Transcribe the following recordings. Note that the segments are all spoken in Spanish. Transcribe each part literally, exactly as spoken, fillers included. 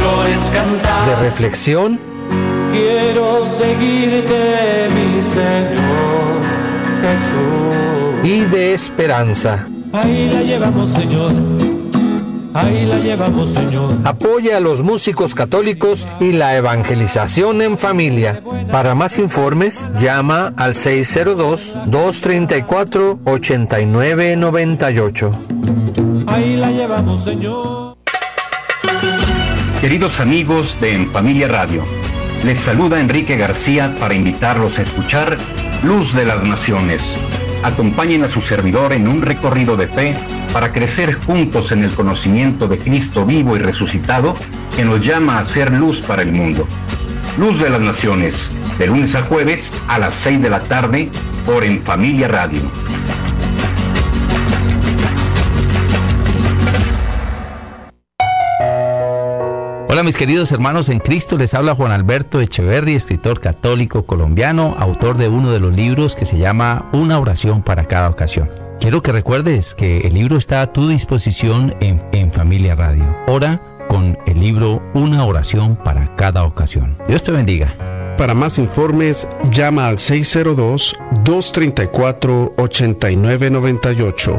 canciones cantar, de reflexión. Quiero seguirte, mi Señor Jesús. Y de esperanza. Ahí la llevamos, Señor. Ahí la llevamos, Señor. Apoya a los músicos católicos y la evangelización en familia. Para más informes, llama al seis cero dos, dos tres cuatro, ocho nueve nueve ocho. Ahí la llevamos, Señor. Queridos amigos de En Familia Radio, les saluda Enrique García para invitarlos a escuchar Luz de las Naciones. Acompañen a su servidor en un recorrido de fe para crecer juntos en el conocimiento de Cristo vivo y resucitado, que nos llama a ser luz para el mundo. Luz de las Naciones, de lunes a jueves a las seis de la tarde por En Familia Radio. Hola mis queridos hermanos en Cristo, les habla Juan Alberto Echeverri, escritor católico colombiano, autor de uno de los libros que se llama Una oración para cada ocasión. Quiero que recuerdes que el libro está a tu disposición en, en Familia Radio. Ora con el libro Una oración para cada ocasión. Dios te bendiga. Para más informes, llama al seis cero dos, dos tres cuatro, ocho nueve nueve ocho.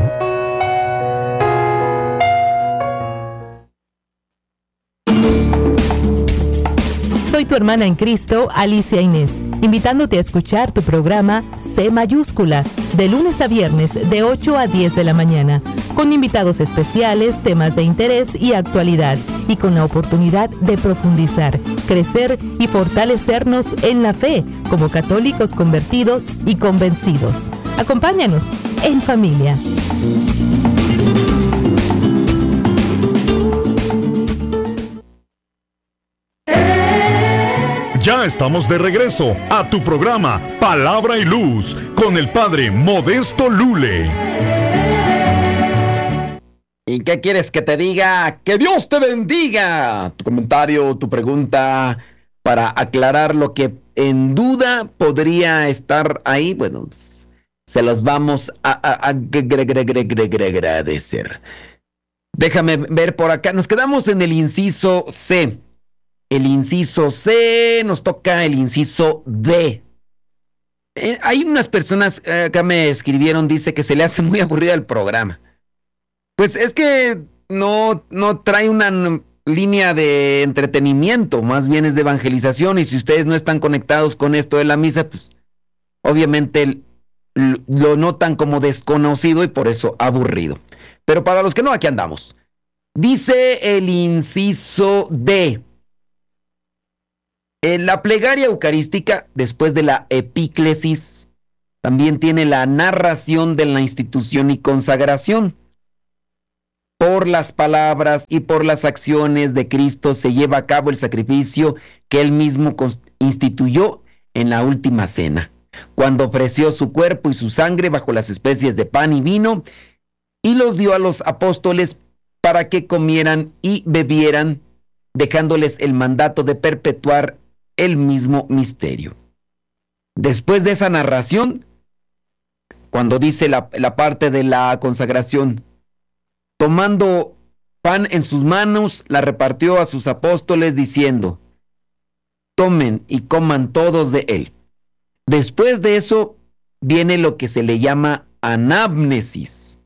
Soy tu hermana en Cristo, Alicia Inés, invitándote a escuchar tu programa C mayúscula, de lunes a viernes de ocho a diez de la mañana, con invitados especiales, temas de interés y actualidad, y con la oportunidad de profundizar, crecer y fortalecernos en la fe, como católicos convertidos y convencidos. Acompáñanos en familia. Ya estamos de regreso a tu programa Palabra y Luz con el Padre Modesto Lule. ¿Y qué quieres que te diga? ¡Que Dios te bendiga! Tu comentario, tu pregunta para aclarar lo que en duda podría estar ahí, bueno, se los vamos a, a, a agradecer. Déjame ver por acá. Nos quedamos en el inciso C. El inciso C, nos toca el inciso D. Eh, hay unas personas eh, acá me escribieron, dice que se le hace muy aburrido el programa. Pues es que no, no trae una n- línea de entretenimiento, más bien es de evangelización, y si ustedes no están conectados con esto de la misa, pues obviamente l- lo notan como desconocido y por eso aburrido. Pero para los que no, aquí andamos. Dice el inciso D. En la plegaria eucarística, después de la epíclesis, también tiene la narración de la institución y consagración. Por las palabras y por las acciones de Cristo se lleva a cabo el sacrificio que Él mismo instituyó en la última cena, cuando ofreció su cuerpo y su sangre bajo las especies de pan y vino, y los dio a los apóstoles para que comieran y bebieran, dejándoles el mandato de perpetuar el mismo misterio. Después de esa narración, cuando dice la, la parte de la consagración, tomando pan en sus manos, la repartió a sus apóstoles diciendo: tomen y coman todos de él. Después de eso viene lo que se le llama anámnesis.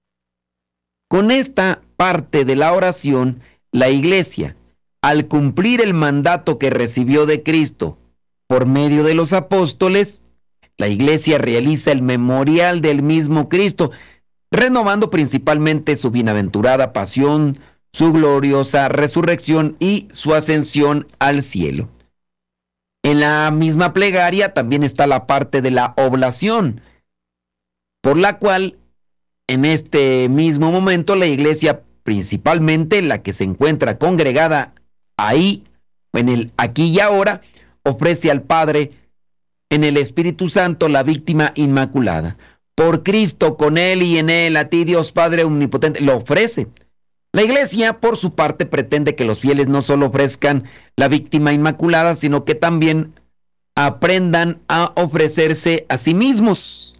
Con esta parte de la oración, la Iglesia, al cumplir el mandato que recibió de Cristo por medio de los apóstoles, la Iglesia realiza el memorial del mismo Cristo, renovando principalmente su bienaventurada pasión, su gloriosa resurrección y su ascensión al cielo. En la misma plegaria también está la parte de la oblación, por la cual en este mismo momento la Iglesia, principalmente la que se encuentra congregada ahí, en el aquí y ahora, ofrece al Padre en el Espíritu Santo la víctima inmaculada. Por Cristo, con Él y en Él, a ti Dios Padre Omnipotente, lo ofrece. La Iglesia, por su parte, pretende que los fieles no solo ofrezcan la víctima inmaculada, sino que también aprendan a ofrecerse a sí mismos.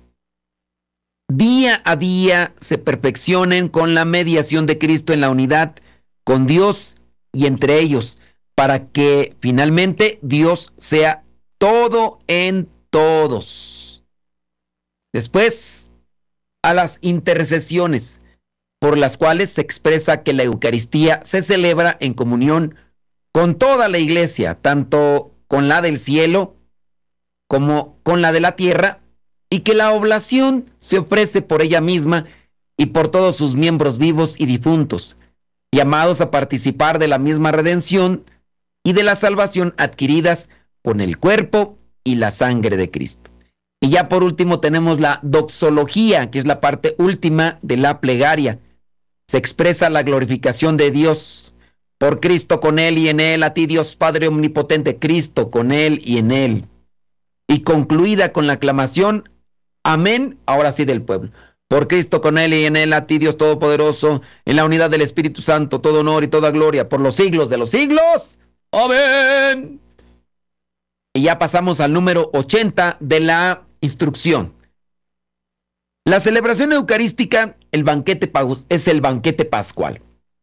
Día a día se perfeccionen con la mediación de Cristo en la unidad con Dios y entre ellos, para que finalmente Dios sea todo en todos. Después, a las intercesiones, por las cuales se expresa que la Eucaristía se celebra en comunión con toda la iglesia, tanto con la del cielo como con la de la tierra, y que la oblación se ofrece por ella misma y por todos sus miembros vivos y difuntos, llamados a participar de la misma redención y de la salvación adquiridas con el cuerpo y la sangre de Cristo. Y ya por último tenemos la doxología, que es la parte última de la plegaria. Se expresa la glorificación de Dios por Cristo, con Él y en Él, a ti Dios Padre omnipotente, Cristo con Él y en Él. Y concluida con la aclamación, amén, ahora sí del pueblo. Por Cristo con Él y en Él, a ti Dios Todopoderoso, en la unidad del Espíritu Santo, todo honor y toda gloria por los siglos de los siglos. Amén. Y ya pasamos al número ochenta de la instrucción. La celebración eucarística, el banquete pagos, es el banquete pascual.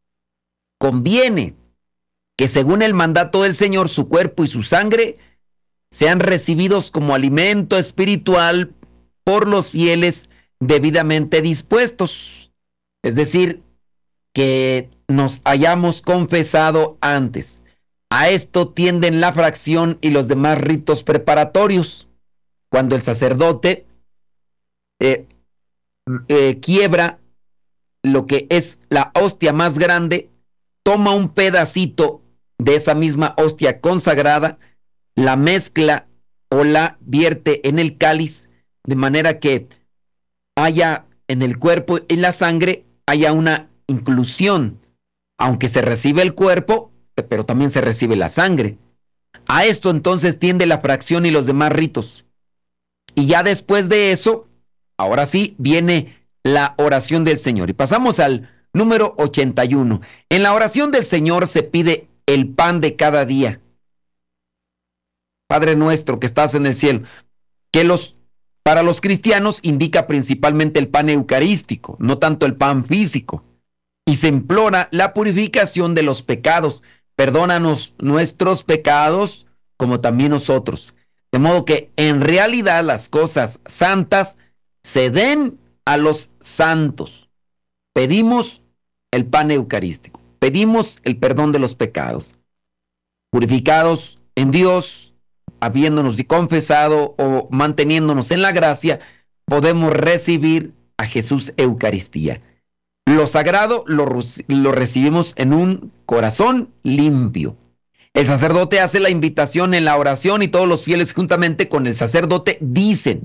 Conviene que según el mandato del Señor, su cuerpo y su sangre sean recibidos como alimento espiritual por los fieles debidamente dispuestos. Es decir, que nos hayamos confesado antes. A esto tienden la fracción y los demás ritos preparatorios. Cuando el sacerdote eh, eh, quiebra lo que es la hostia más grande, toma un pedacito de esa misma hostia consagrada, la mezcla o la vierte en el cáliz, de manera que haya en el cuerpo y la sangre, haya una inclusión, aunque se recibe el cuerpo, pero también se recibe la sangre. A esto entonces tiende la fracción y los demás ritos. Y ya después de eso, ahora sí, viene la oración del Señor. Y pasamos al número ochenta y uno. En la oración del Señor se pide el pan de cada día. Padre nuestro que estás en el cielo, que los, para los cristianos indica principalmente el pan eucarístico, no tanto el pan físico. Y se implora la purificación de los pecados. Perdónanos nuestros pecados como también nosotros. De modo que en realidad las cosas santas se den a los santos. Pedimos el pan eucarístico. Pedimos el perdón de los pecados. Purificados en Dios, habiéndonos confesado o manteniéndonos en la gracia, podemos recibir a Jesús Eucaristía. Lo sagrado lo, lo recibimos en un corazón limpio. El sacerdote hace la invitación en la oración y todos los fieles juntamente con el sacerdote dicen,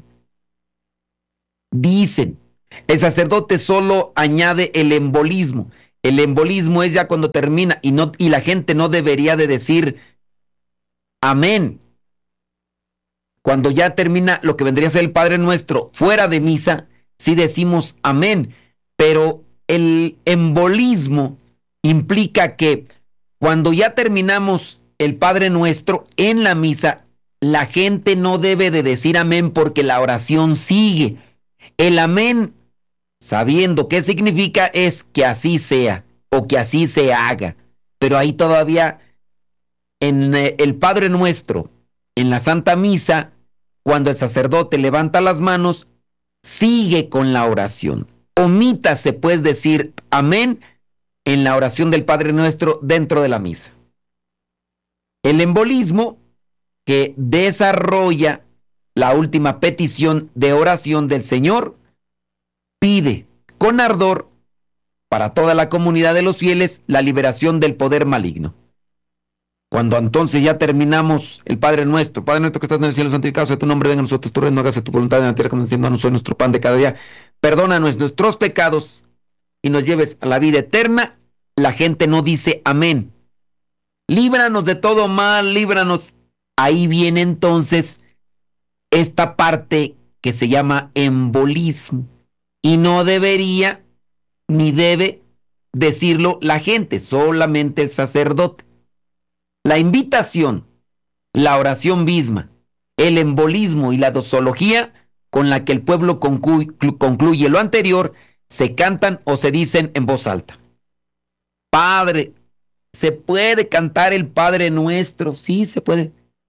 dicen. El sacerdote solo añade el embolismo. El embolismo es ya cuando termina y, no, y la gente no debería de decir amén. Cuando ya termina lo que vendría a ser el Padre Nuestro fuera de misa, sí decimos amén, pero el embolismo implica que cuando ya terminamos el Padre Nuestro en la misa, la gente no debe de decir amén porque la oración sigue. El amén, sabiendo qué significa, es que así sea o que así se haga. Pero ahí todavía en el Padre Nuestro, en la Santa Misa, cuando el sacerdote levanta las manos, sigue con la oración. Omítase, pues, decir amén en la oración del Padre Nuestro dentro de la misa. El embolismo que desarrolla la última petición de oración del Señor pide con ardor para toda la comunidad de los fieles la liberación del poder maligno. Cuando entonces ya terminamos el Padre Nuestro, Padre Nuestro que estás en el cielo, santificado sea tu nombre, venga a nosotros tu reino, hágase tu voluntad en la tierra como en el cielo. Danos hoy nuestro pan de cada día. Perdónanos nuestros pecados y nos lleves a la vida eterna. La gente no dice amén. Líbranos de todo mal, líbranos. Ahí viene entonces esta parte que se llama embolismo. Y no debería ni debe decirlo la gente, solamente el sacerdote. La invitación, la oración misma, el embolismo y la doxología con la que el pueblo concluye, concluye lo anterior, se cantan o se dicen en voz alta. Padre, Se puede cantar el Padre Nuestro, sí se puede.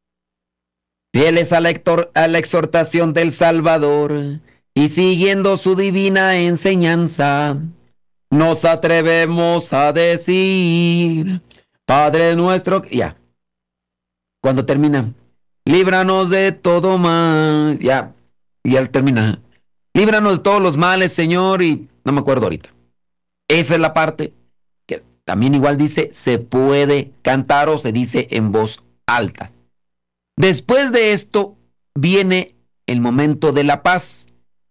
Fieles a la, hector, a la exhortación del Salvador y siguiendo su divina enseñanza, nos atrevemos a decir, Padre Nuestro, ya. Cuando termina, líbranos de todo mal, ya, ya termina. Líbranos de todos los males, Señor, y no me acuerdo ahorita. Esa es la parte que también igual dice, se puede cantar o se dice en voz alta. Después de esto viene el momento de la paz.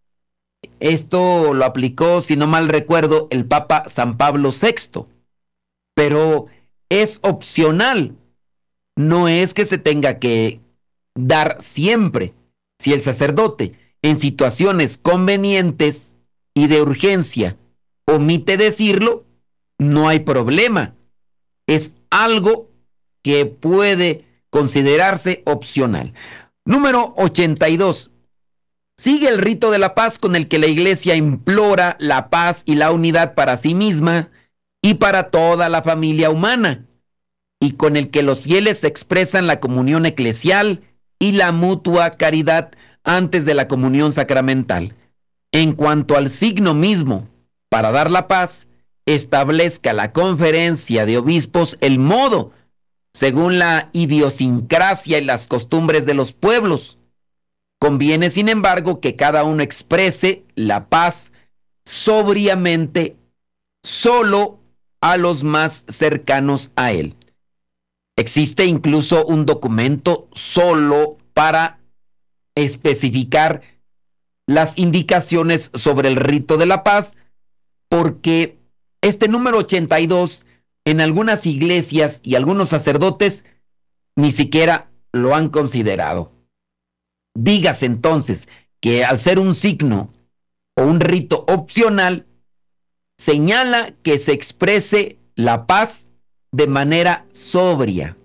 Esto lo aplicó, si no mal recuerdo, el Papa San Pablo sexto. Pero es opcional. No es que se tenga que dar siempre. Si el sacerdote, en situaciones convenientes y de urgencia, omite decirlo, no hay problema. Es algo que puede considerarse opcional. Número ochenta y dos. Sigue el rito de la paz con el que la Iglesia implora la paz y la unidad para sí misma y para toda la familia humana, y con el que los fieles expresan la comunión eclesial y la mutua caridad antes de la comunión sacramental. En cuanto al signo mismo, para dar la paz, establezca la conferencia de obispos el modo, según la idiosincrasia y las costumbres de los pueblos. Conviene, sin embargo, que cada uno exprese la paz sobriamente solo a los más cercanos a él. Existe incluso un documento solo para especificar las indicaciones sobre el rito de la paz, porque este número ochenta y dos en algunas iglesias y algunos sacerdotes ni siquiera lo han considerado. Dígase entonces que al ser un signo o un rito opcional, señala que se exprese la paz de manera sobria.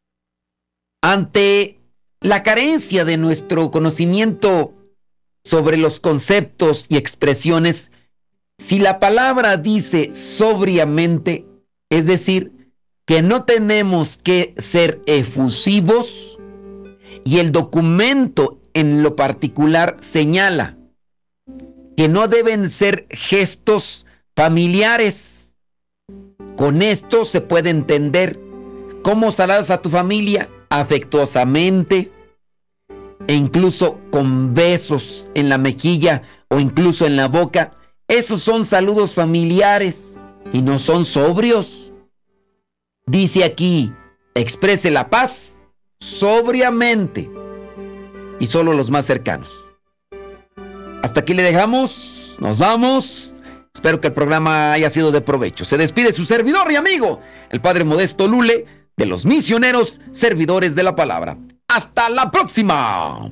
Ante la carencia de nuestro conocimiento sobre los conceptos y expresiones, si la palabra dice sobriamente, es decir, que no tenemos que ser efusivos, y el documento en lo particular señala que no deben ser gestos familiares. Con esto se puede entender cómo saludas a tu familia afectuosamente e incluso con besos en la mejilla o incluso en la boca. Esos son saludos familiares y no son sobrios. Dice aquí, exprese la paz sobriamente y solo los más cercanos. Hasta aquí le dejamos, nos vamos. Espero que el programa haya sido de provecho. Se despide su servidor y amigo, el Padre Modesto Lule, de los misioneros servidores de la palabra. ¡Hasta la próxima!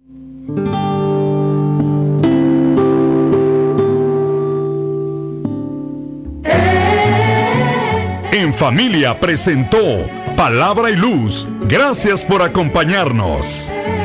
En Familia presentó Palabra y Luz. Gracias por acompañarnos.